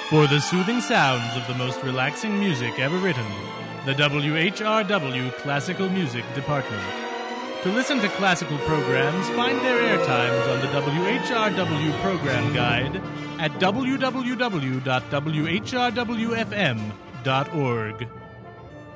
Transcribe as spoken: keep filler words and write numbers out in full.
For the soothing sounds of the most relaxing music ever written, the W H R W Classical Music Department. To listen to classical programs, find their air times on the W H R W Program Guide at w w w dot w h r w f m dot org.